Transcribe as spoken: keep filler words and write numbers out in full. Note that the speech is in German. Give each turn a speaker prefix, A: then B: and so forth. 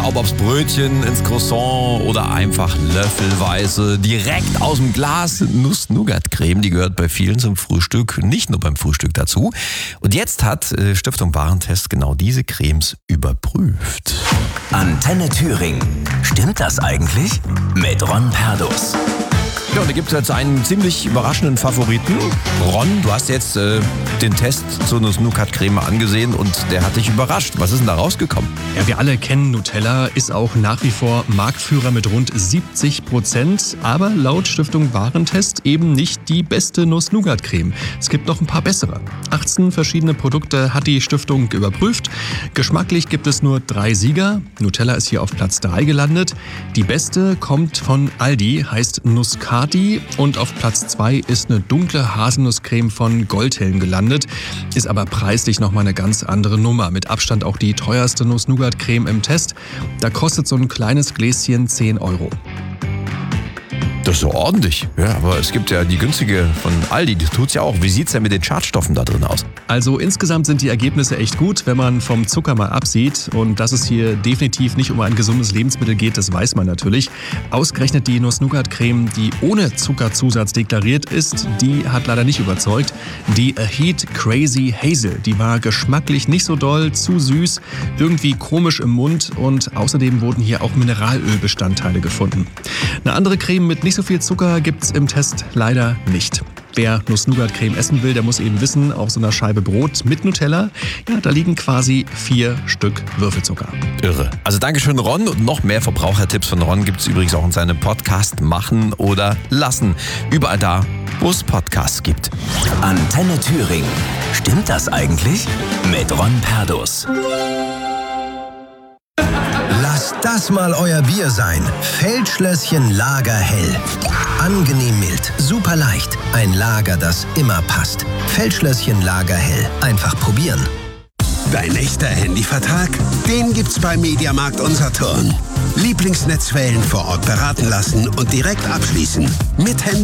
A: ob aufs Brötchen, ins Croissant oder einfach löffelweise direkt aus dem Glas. Nuss-Nougat-Creme, die gehört bei vielen zum Frühstück, nicht nur beim Frühstück dazu. Und jetzt hat äh, Stiftung Warentest genau diese Cremes überprüft.
B: Antenne Thüringen. Stimmt das eigentlich? Mit Ron Perdus.
A: Ja, und da gibt es jetzt einen ziemlich überraschenden Favoriten. Ron, du hast jetzt äh, den Test zur Nuss-Nougat-Creme angesehen und der hat dich überrascht. Was ist denn da rausgekommen?
C: Ja, wir alle kennen Nutella, ist auch nach wie vor Marktführer mit rund siebzig Prozent, aber laut Stiftung Warentest eben nicht die beste Nuss-Nougat-Creme. Es gibt noch ein paar bessere. achtzehn verschiedene Produkte hat die Stiftung überprüft. Geschmacklich gibt es nur drei Sieger. Nutella ist hier auf Platz drei gelandet. Die beste kommt von Aldi, heißt Nusscati. Und auf Platz zwei ist eine dunkle Haselnusscreme von Goldhelm gelandet. Ist aber preislich nochmal eine ganz andere Nummer. Mit Abstand auch die teuerste Nuss-Nougat-Creme im Test. Da kostet so ein kleines Gläschen zehn Euro.
A: Das ist so ordentlich. Ja, aber es gibt ja die günstige von Aldi, die tut's ja auch. Wie sieht's denn mit den Schadstoffen da drin aus?
C: Also insgesamt sind die Ergebnisse echt gut, wenn man vom Zucker mal absieht. Und dass es hier definitiv nicht um ein gesundes Lebensmittel geht, das weiß man natürlich. Ausgerechnet die Nuss-Nougat-Creme, die ohne Zuckerzusatz deklariert ist, die hat leider nicht überzeugt. Die A Heat Crazy Hazel, die war geschmacklich nicht so doll, zu süß, irgendwie komisch im Mund und außerdem wurden hier auch Mineralölbestandteile gefunden. Eine andere Creme mit nicht so viel Zucker gibt's im Test leider nicht. Wer Nuss-Nougat-Creme essen will, der muss eben wissen, auf so einer Scheibe Brot mit Nutella, ja, da liegen quasi vier Stück Würfelzucker.
A: Irre. Also Dankeschön, Ron. Und noch mehr Verbrauchertipps von Ron gibt's übrigens auch in seinem Podcast Machen oder Lassen. Überall da, wo es Podcasts gibt.
B: Antenne Thüringen. Stimmt das eigentlich? Mit Ron Perdus.
D: Lasst das mal euer Bier sein. Feldschlösschen Lagerhell. Angenehm mild, super leicht. Ein Lager, das immer passt. Feldschlösschen Lagerhell. Einfach probieren.
E: Dein echter Handyvertrag? Den gibt's bei Mediamarkt und Saturn. Lieblingsnetzwellen vor Ort beraten lassen und direkt abschließen. Mit Handy